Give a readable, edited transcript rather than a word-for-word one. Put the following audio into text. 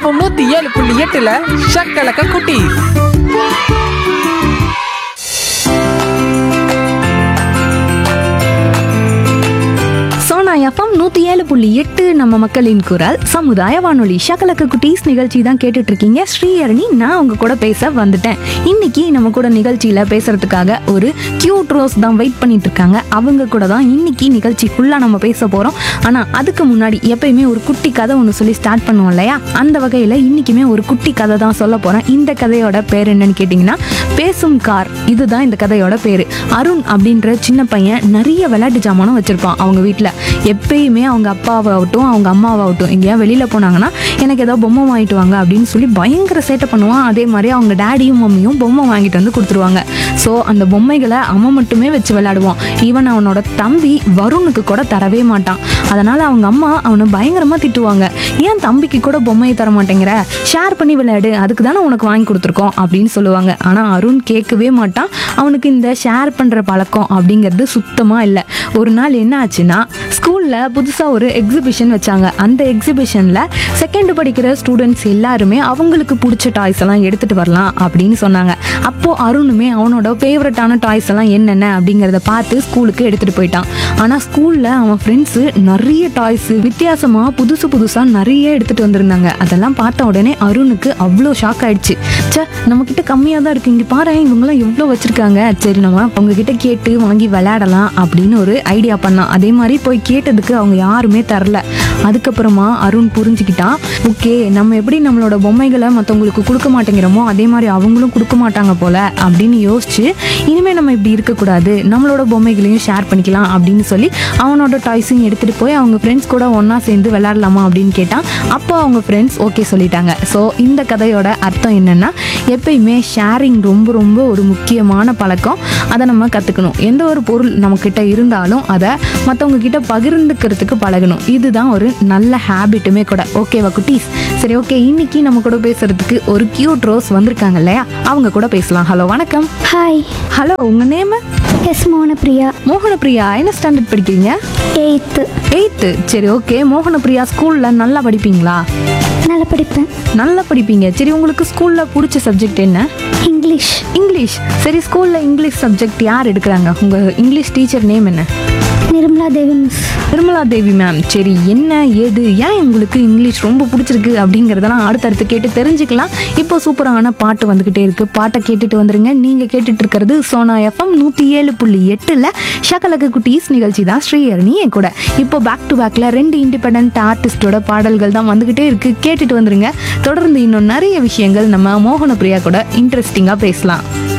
FM 107.8ல ஷக்கலக்க குட்டி. Sona FM 107.8 நம்ம மக்களின் குரல் சமுதாய வானொலி ஷக்கலக்க குட்டீஸ் நிகழ்ச்சி தான் கேட்டுட்டு இருக்கீங்க. ஸ்ரீஹரணி நான் உங்க கூட பேச வந்துட்டேன். இன்னைக்கு நம்ம கூட நிகழ்ச்சியில பேசுறதுக்காக ஒரு கியூட் ரோஸ் தான் வெயிட் பண்ணிட்டு இருக்காங்க. அவங்க கூட தான் இன்னைக்கு நிகழ்ச்சி ஃபுல்லா நம்ம பேச போறோம். ஆனா அதுக்கு முன்னாடி எப்பயுமே ஒரு குட்டி கதை ஒன்று சொல்லி ஸ்டார்ட் பண்ணுவோம் இல்லையா? அந்த வகையில இன்னைக்குமே ஒரு குட்டி கதை தான் சொல்ல போறேன். இந்த கதையோட பேர் என்னன்னு கேட்டீங்கன்னா பேசும் கார். இதுதான் இந்த கதையோட பேரு. அருண் அப்படின்ற சின்ன பையன் நிறைய விளையாட்டு ஜாமானும் வச்சிருப்பான் அவங்க வீட்டில். எப்பயுமே அவங்க அப்பாவாகட்டும் அவங்க அம்மாவாகட்டும் எங்கேயா வெளியில் போனாங்கன்னா எனக்கு ஏதோ பொம்மை வாங்கிட்டு வாங்க அப்படின்னு சொல்லி பயங்கர சேட்டை பண்ணுவான். அதே மாதிரி அவங்க டேடியும் மம்மியும் பொம்மை வாங்கிட்டு வந்து கொடுத்துருவாங்க. ஸோ அந்த பொம்மைகளை அவன் மட்டுமே வச்சு விளையாடுவான். ஈவன் அவனோட தம்பி வருணுக்கு கூட தரவே மாட்டான். அதனால் அவங்க அம்மா அவனை பயங்கரமாக திட்டுவாங்க. ஏன் தம்பிக்கு கூட பொம்மையை தர மாட்டேங்கிற, ஷேர் பண்ணி விளையாடு, அதுக்கு தானே உனக்கு வாங்கி கொடுத்துருக்கோம் அப்படின்னு சொல்லுவாங்க. ஆனால் அருண் கேட்கவே மாட்டான். அவனுக்கு இந்த ஷேர் பண்ணுற பழக்கம் அப்படிங்கிறது சுத்தமாக இல்லை. ஒரு நாள் என்ன ஆச்சுன்னா ஸ்கூலில் புதுசாக ஒரு எக்ஸிபிஷன் வச்சாங்க. அந்த எக்ஸிபிஷனில் செகண்ட் படிக்கிற ஸ்டூடெண்ட்ஸ் எல்லாருமே அவங்களுக்கு பிடிச்ச டாய்ஸ் எல்லாம் எடுத்துகிட்டு வரலாம் அப்படின்னு சொன்னாங்க. அப்போது அருணுமே அவனோட ஃபேவரட்டான டாய்ஸ் எல்லாம் என்னென்ன அப்படிங்கிறத பார்த்து ஸ்கூலுக்கு எடுத்துகிட்டு போயிட்டான். ஆனால் ஸ்கூலில் அவன் ஃப்ரெண்ட்ஸு நிறைய டாய்ஸு வித்தியாசமாக புதுசாக நிறைய எடுத்துகிட்டு வந்திருந்தாங்க. அதெல்லாம் பார்த்த உடனே அருணுக்கு அவ்வளோ ஷாக் ஆயிடுச்சு. நம்மக்கிட்ட கம்மியாக தான் இருக்குது, இங்கே பாரு இவங்களாம் எவ்வளோ வச்சுருக்காங்க, சரி நம்ம அவங்கக்கிட்ட கேட்டு வாங்கி விளையாடலாம் அப்படின்னு ஒரு ஐடியா பண்ணான். அதே மாதிரி போய் கேட்டதுக்கு அவங்க யாருமே தரல. அதுக்கப்புறமா அருண் புரிஞ்சுக்கிட்டான், ஓகே நம்ம எப்படி நம்மளோட பொம்மைகளை மற்றவங்களுக்கு கொடுக்க மாட்டேங்கிறோமோ அதே மாதிரி அவங்களும் கொடுக்க மாட்டாங்க போல அப்படின்னு யோசிச்சு இனிமேல் நம்ம இப்படி இருக்கக்கூடாது, நம்மளோட பொம்மைகளையும் ஷேர் பண்ணிக்கலாம் அப்படின்னு சொல்லி அவனோட டாய்ஸையும் எடுத்துகிட்டு போய் அவங்க ஃப்ரெண்ட்ஸ் கூட ஒன்றா சேர்ந்து விளையாடலாமா அப்படின்னு கேட்டான். அப்போ அவங்க ஃப்ரெண்ட்ஸ் ஓகே சொல்லிட்டாங்க. ஸோ இந்த கதையோட அர்த்தம் என்னென்னா எப்பயுமே ஷேரிங் ரொம்ப ரொம்ப ஒரு முக்கியமான பழக்கம். அதை நம்ம கற்றுக்கணும். எந்த ஒரு பொருள் நம்மக்கிட்ட இருந்தாலும் அதை மற்றவங்க கிட்ட பகிர்ந்துக்கிறதுக்கு பழகணும். இதுதான் ஒரு நல்ல ஹேபிட்டுமே கூட. ஓகேவா குட்டீஸ்? சரி, ஓகே, இன்னைக்கு நம்ம கூட பேசுறதுக்கு ஒரு கியூட் ரோஸ் வந்திருக்காங்க இல்லையா? அவங்க கூட பேசலாம். ஹலோ, வணக்கம். ஹாய். ஹலோ, உங்க நேம்? எஸ், மோகனப்பிரியா. மோகனப்பிரியா, என்ன ஸ்டாண்டர்ட் படிக்கிறீங்க? 8th. சரி, ஓகே. மோகனப்பிரியா, ஸ்கூல்ல நல்லா படிப்பீங்களா? நல்லா படிப்பேன். நல்லா படிப்பீங்க. சரி, உங்களுக்கு ஸ்கூல்ல பிடிச்ச சப்ஜெக்ட் என்ன? இங்கிலீஷ். சரி, ஸ்கூல்ல இங்கிலீஷ் சப்ஜெக்ட் யார் எடுக்கிறாங்க? உங்க இங்கிலீஷ் டீச்சர் நேம் என்ன? நிர்மலா தேவி மிஸ். நிர்மலா தேவி மேம். சரி, என்ன ஏது ஏன் உங்களுக்கு இங்கிலீஷ் ரொம்ப பிடிச்சிருக்கு அப்படிங்கிறதெல்லாம் அடுத்தடுத்து கேட்டு தெரிஞ்சுக்கலாம். இப்போ சூப்பரான பாட்டு வந்துக்கிட்டே இருக்கு. பாட்டை கேட்டுட்டு வந்துருங்க. நீங்கள் கேட்டுட்டு இருக்கிறது சோனா எஃப்எம் 107.8ல ஷக்கலக்க குட்டீஸ் நிகழ்ச்சி தான். ஸ்ரீஹரணி என் கூட. இப்போ பேக் டு பேக்கில் 2 இண்டிபெண்டன்ட் ஆர்டிஸ்டோட பாடல்கள் தான் வந்துக்கிட்டே இருக்கு. கேட்டுட்டு வந்துருங்க. தொடர்ந்து இன்னும் நிறைய விஷயங்கள் நம்ம மோகனப்பிரியா கூட இன்ட்ரெஸ்டிங்காக பேசலாம்.